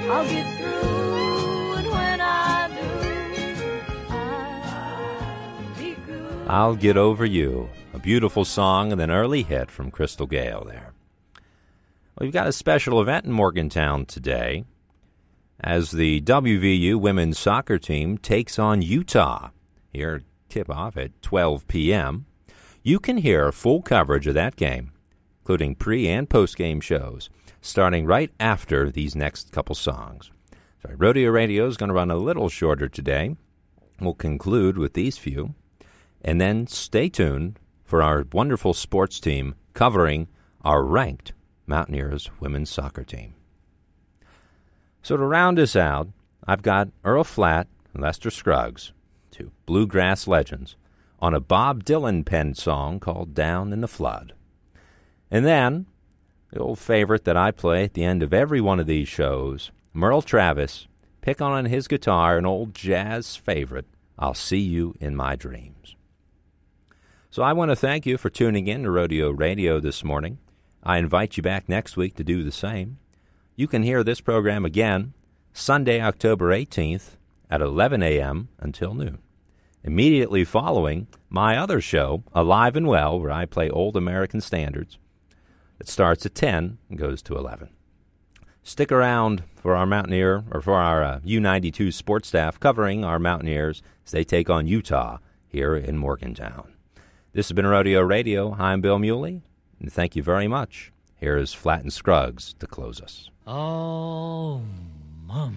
I'll get through, and when I do, I'll be good. I'll Get Over You, a beautiful song and an early hit from Crystal Gale there. Well, we've got a special event in Morgantown today as the WVU women's soccer team takes on Utah. Here, tip-off at 12 p.m. You can hear full coverage of that game, including pre- and post-game shows, starting right after these next couple songs. Sorry, Rodeo Radio is going to run a little shorter today. We'll conclude with these few, and then stay tuned for our wonderful sports team covering our ranked Mountaineers women's soccer team. So to round us out, I've got Earl Flatt and Lester Scruggs, two bluegrass legends, on a Bob Dylan penned song called Down in the Flood. And then, the old favorite that I play at the end of every one of these shows, Merle Travis, pick on his guitar an old jazz favorite, I'll See You in My Dreams. So I want to thank you for tuning in to Rodeo Radio this morning. I invite you back next week to do the same. You can hear this program again Sunday, October 18th at 11 a.m. until noon. Immediately following my other show, Alive and Well, where I play old American standards. It starts at 10 and goes to 11. Stick around for our Mountaineer, or for our U92 sports staff covering our Mountaineers as they take on Utah here in Morgantown. This has been Rodeo Radio. I'm Bill Muley, and thank you very much. Here is Flatt and Scruggs to close us. Oh, Mama.